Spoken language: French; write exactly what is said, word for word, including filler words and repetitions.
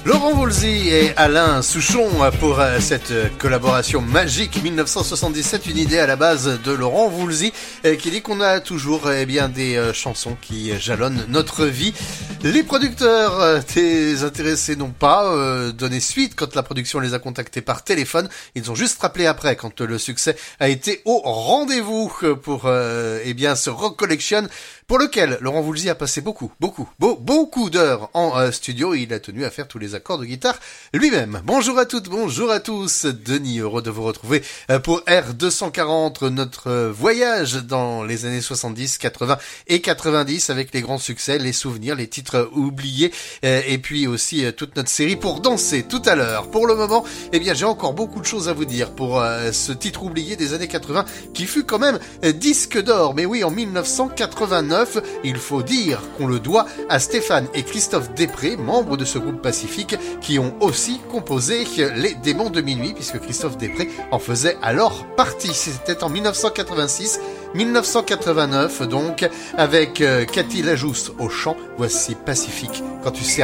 Laurent Voulzy et Alain Souchon pour cette collaboration magique mille neuf cent soixante-dix-sept, une idée à la base de Laurent Voulzy qui dit qu'on a toujours eh bien des chansons qui jalonnent notre vie. Les producteurs des intéressés n'ont pas euh, donné suite quand la production les a contactés par téléphone. Ils ont juste rappelé après quand le succès a été au rendez-vous pour euh, eh bien ce Rock Collection, pour lequel Laurent Voulzy a passé beaucoup, beaucoup, beau, beaucoup d'heures en euh, studio et il a tenu à faire tous les accords de guitare lui-même. Bonjour à toutes, bonjour à tous. Denis, heureux de vous retrouver euh, pour R deux cent quarante, notre euh, voyage dans les années soixante-dix, quatre-vingts et quatre-vingt-dix avec les grands succès, les souvenirs, les titres oubliés euh, et puis aussi euh, toute notre série pour danser tout à l'heure. Pour le moment, eh bien j'ai encore beaucoup de choses à vous dire pour euh, ce titre oublié des années quatre-vingts qui fut quand même euh, disque d'or. Mais oui, en mille neuf cent quatre-vingt-neuf, il faut dire qu'on le doit à Stéphane et Christophe Després, membres de ce groupe Pacifique, qui ont aussi composé Les Démons de Minuit, puisque Christophe Després en faisait alors partie. C'était en mille neuf cent quatre-vingt-six, mille neuf cent quatre-vingt-neuf donc, avec euh, Cathy Lajousse au chant. Voici Pacifique, quand tu sais